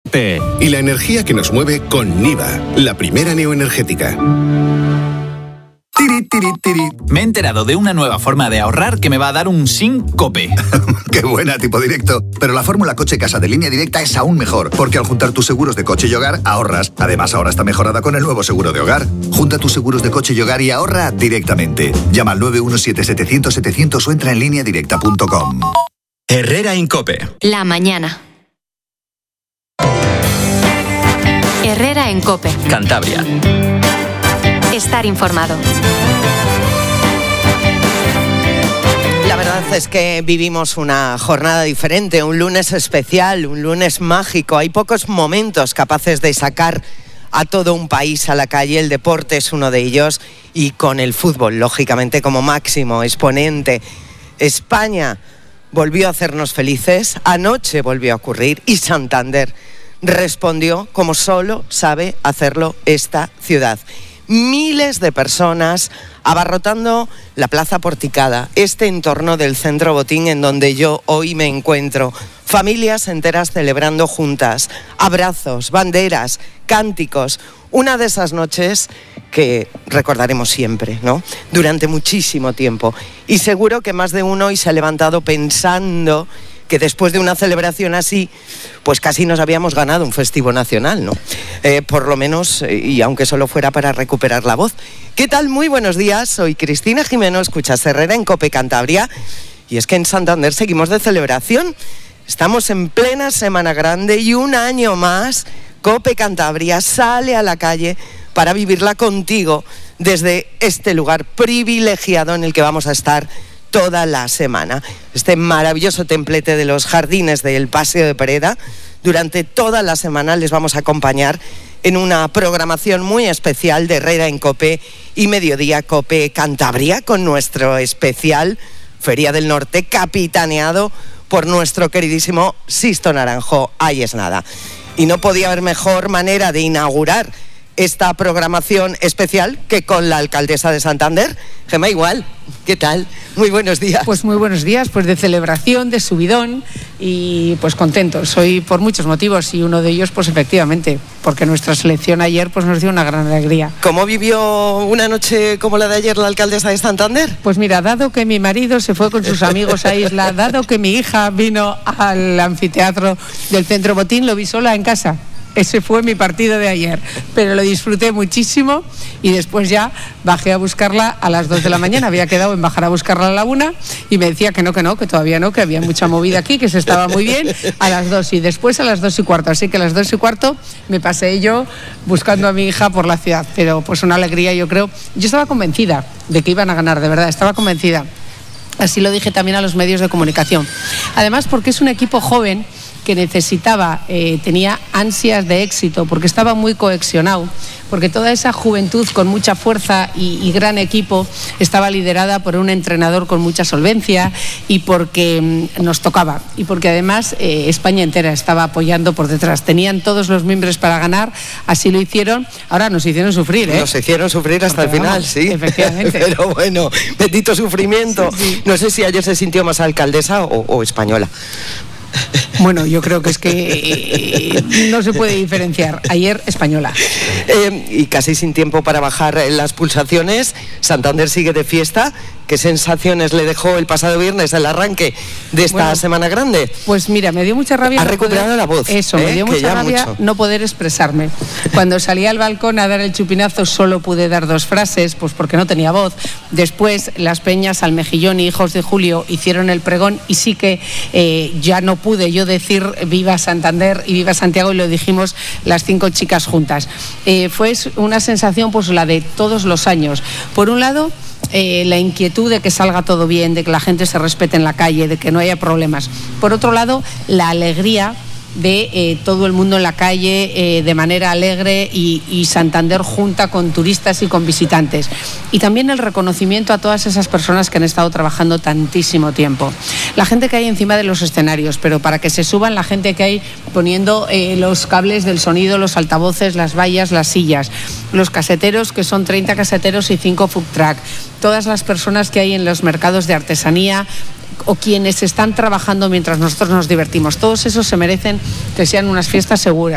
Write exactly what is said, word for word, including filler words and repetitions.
P. Y la energía que nos mueve con Niva, la primera neoenergética. Tiri, tiri, tiri. Me he enterado de una nueva forma de ahorrar que me va a dar un síncope. ¡Qué buena, tipo directo! Pero la fórmula coche-casa de Línea Directa es aún mejor, porque al juntar tus seguros de coche y hogar, ahorras. Además, ahora está mejorada con el nuevo seguro de hogar. Junta tus seguros de coche y hogar y ahorra directamente. Llama al nueve uno siete siete cero cero siete cero cero o entra en línea directa punto com. Herrera Incope. La mañana. Herrera en Cope. Cantabria. Estar informado. La verdad es que vivimos una jornada diferente, un lunes especial, un lunes mágico. Hay pocos momentos capaces de sacar a todo un país a la calle. El deporte es uno de ellos y con el fútbol, lógicamente, como máximo exponente. España volvió a hacernos felices, anoche volvió a ocurrir y Santander respondió como solo sabe hacerlo esta ciudad. Miles de personas abarrotando la Plaza Porticada, este entorno del Centro Botín en donde yo hoy me encuentro. Familias enteras celebrando juntas, abrazos, banderas, cánticos. Una de esas noches que recordaremos siempre, ¿no? Durante muchísimo tiempo. Y seguro que más de uno hoy se ha levantado pensando que después de una celebración así, pues casi nos habíamos ganado un festivo nacional, ¿no? Eh, por lo menos, y aunque solo fuera para recuperar la voz. ¿Qué tal? Muy buenos días, soy Cristina Jimeno, escuchas Herrera en Cope Cantabria, y es que en Santander seguimos de celebración. Estamos en plena Semana Grande y un año más Cope Cantabria sale a la calle para vivirla contigo desde este lugar privilegiado en el que vamos a estar toda la semana. Este maravilloso templete de los jardines del Paseo de Pereda. Durante toda la semana les vamos a acompañar en una programación muy especial de Herrera en Cope y Mediodía Cope Cantabria, con nuestro especial Feria del Norte, capitaneado por nuestro queridísimo Sisto Naranjo. Ahí es nada. Y no podía haber mejor manera de inaugurar esta programación especial que con la alcaldesa de Santander, Gemma Igual. ¿Qué tal? Muy buenos días. Pues muy buenos días, pues de celebración, de subidón y pues contentos. Hoy por muchos motivos y uno de ellos pues efectivamente, porque nuestra selección ayer pues nos dio una gran alegría. ¿Cómo vivió una noche como la de ayer la alcaldesa de Santander? Pues mira, dado que mi marido se fue con sus amigos a Isla, dado que mi hija vino al anfiteatro del Centro Botín, lo vi sola en casa. Ese fue mi partido de ayer, pero lo disfruté muchísimo y después ya bajé a buscarla a las dos de la mañana. Había quedado en bajar a buscarla a la una y me decía que no, que no, que todavía no, que había mucha movida aquí, que se estaba muy bien, a las dos y después a las dos y cuarto. Así que a las dos y cuarto me pasé yo buscando a mi hija por la ciudad, pero pues una alegría, yo creo. Yo estaba convencida de que iban a ganar, de verdad, estaba convencida. Así lo dije también a los medios de comunicación. Además, porque es un equipo joven que necesitaba, eh, tenía ansias de éxito, porque estaba muy cohesionado, porque toda esa juventud con mucha fuerza y, y gran equipo estaba liderada por un entrenador con mucha solvencia y porque mm, nos tocaba, y porque además eh, España entera estaba apoyando por detrás. Tenían todos los miembros para ganar, así lo hicieron. Ahora nos hicieron sufrir, ¿eh? Nos hicieron sufrir hasta porque el final, vamos, sí. Efectivamente. Pero bueno, bendito sufrimiento. Sí, sí. No sé si ayer se sintió más alcaldesa o, o española. Bueno, yo creo que es que eh, no se puede diferenciar. Ayer española. Eh, y casi sin tiempo para bajar las pulsaciones, Santander sigue de fiesta. ¿Qué sensaciones le dejó el pasado viernes el arranque de esta bueno, Semana Grande? Pues mira, me dio mucha rabia. Ha no recuperado poder, la voz. Eso, ¿eh? me dio mucha rabia mucho. no poder expresarme. Cuando salí al balcón a dar el chupinazo solo pude dar dos frases, pues porque no tenía voz. Después las peñas Almejillón y Hijos de Julio hicieron el pregón y sí que eh, ya no pude yo decir viva Santander y viva Santiago, y lo dijimos las cinco chicas juntas. Eh, fue una sensación pues la de todos los años. Por un lado, Eh, la inquietud de que salga todo bien, de que la gente se respete en la calle, de que no haya problemas. Por otro lado, la alegría de eh, todo el mundo en la calle eh, de manera alegre y, y Santander junta con turistas y con visitantes. Y también el reconocimiento a todas esas personas que han estado trabajando tantísimo tiempo. La gente que hay encima de los escenarios, pero para que se suban la gente que hay poniendo eh, los cables del sonido, los altavoces, las vallas, las sillas, los caseteros, que son treinta caseteros y cinco food truck, todas las personas que hay en los mercados de artesanía, o quienes están trabajando mientras nosotros nos divertimos. Todos esos se merecen que sean unas fiestas seguras.